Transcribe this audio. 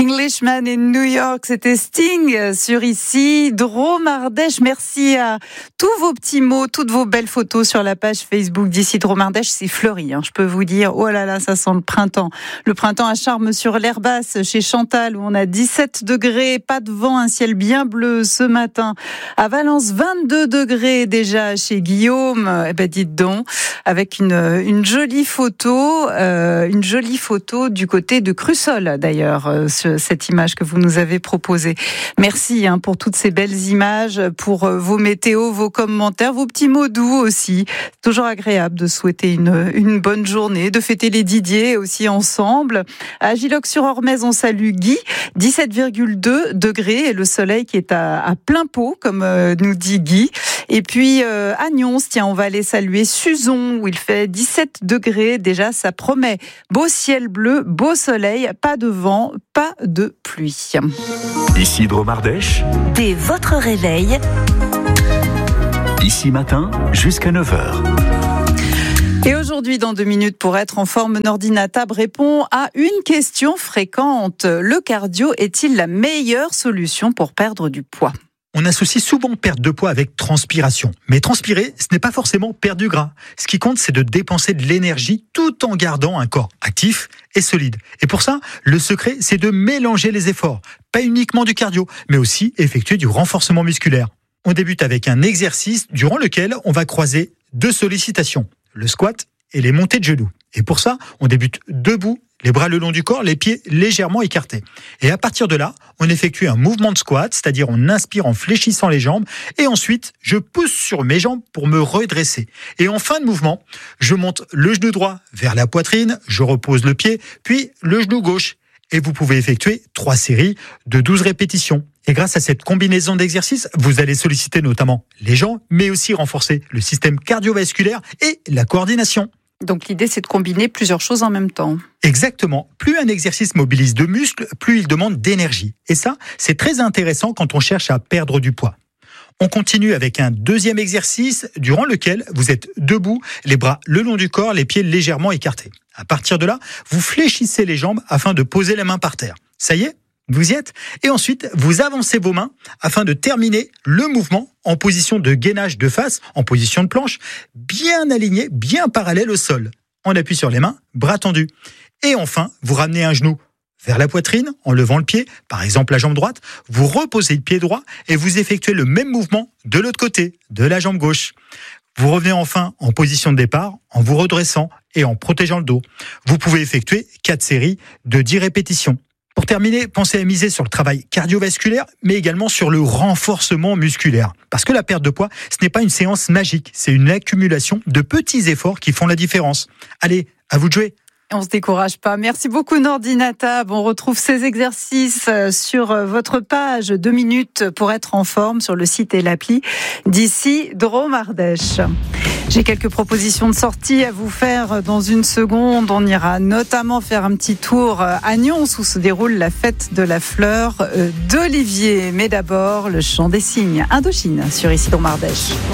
Englishman in New York, c'était Sting sur ici, Drôme Ardèche. Merci à tous vos petits mots, toutes vos belles photos sur la page Facebook d'ici Drôme Ardèche. C'est fleuri, je peux vous dire. Oh là là, ça sent le printemps. Le printemps à Charmes sur l'Herbasse, chez Chantal, où on a 17 degrés, pas de vent, un ciel bien bleu ce matin. À Valence, 22 degrés déjà chez Guillaume. Eh ben, dites donc, avec une jolie photo du côté de Crussol d'ailleurs, cette image que vous nous avez proposée. Merci pour toutes ces belles images, pour vos météos, vos commentaires, vos petits mots doux aussi. C'est toujours agréable de souhaiter une bonne journée, de fêter les Didier aussi ensemble. À Giloc-sur-Ormez, on salue Guy, 17,2 degrés et le soleil qui est à plein pot, comme nous dit Guy. Et puis à Nyons, on va aller saluer Suzon, où il fait 17 degrés. Déjà, ça promet beau ciel bleu, beau soleil, pas de vent, pas de pluie. Ici Drôme Ardèche. Dès votre réveil. Ici matin, jusqu'à 9h. Et aujourd'hui, dans 2 minutes, pour être en forme, Nordina Tab répond à une question fréquente. Le cardio est-il la meilleure solution pour perdre du poids ? On associe souvent perte de poids avec transpiration. Mais transpirer, ce n'est pas forcément perdre du gras. Ce qui compte, c'est de dépenser de l'énergie tout en gardant un corps actif et solide. Et pour ça, le secret, c'est de mélanger les efforts. Pas uniquement du cardio, mais aussi effectuer du renforcement musculaire. On débute avec un exercice durant lequel on va croiser 2 sollicitations, le squat et les montées de genoux. Et pour ça, on débute debout, les bras le long du corps, les pieds légèrement écartés. Et à partir de là, on effectue un mouvement de squat, c'est-à-dire on inspire en fléchissant les jambes, et ensuite, je pousse sur mes jambes pour me redresser. Et en fin de mouvement, je monte le genou droit vers la poitrine, je repose le pied, puis le genou gauche. Et vous pouvez effectuer 3 séries de 12 répétitions. Et grâce à cette combinaison d'exercices, vous allez solliciter notamment les jambes, mais aussi renforcer le système cardiovasculaire et la coordination. Donc l'idée, c'est de combiner plusieurs choses en même temps. Exactement. Plus un exercice mobilise de muscles, plus il demande d'énergie. Et ça, c'est très intéressant quand on cherche à perdre du poids. On continue avec un deuxième exercice durant lequel vous êtes debout, les bras le long du corps, les pieds légèrement écartés. À partir de là, vous fléchissez les jambes afin de poser les mains par terre. Ça y est ? Vous y êtes ? Et ensuite, vous avancez vos mains afin de terminer le mouvement en position de gainage de face, en position de planche, bien aligné, bien parallèle au sol. On appuie sur les mains, bras tendus. Et enfin, vous ramenez un genou vers la poitrine en levant le pied, par exemple la jambe droite. Vous reposez le pied droit et vous effectuez le même mouvement de l'autre côté, de la jambe gauche. Vous revenez enfin en position de départ en vous redressant et en protégeant le dos. Vous pouvez effectuer 4 séries de 10 répétitions. Pour terminer, pensez à miser sur le travail cardiovasculaire, mais également sur le renforcement musculaire. Parce que la perte de poids, ce n'est pas une séance magique, c'est une accumulation de petits efforts qui font la différence. Allez, à vous de jouer. On se décourage pas. Merci beaucoup Nordina Tab. On retrouve ces exercices sur votre page 2 minutes pour être en forme sur le site et l'appli d'ici Drôme Ardèche. J'ai quelques propositions de sortie à vous faire dans une seconde. On ira notamment faire un petit tour à Nyons où se déroule la fête de la fleur d'Olivier. Mais d'abord, le chant des cygnes, Indochine sur ici Drôme Ardèche.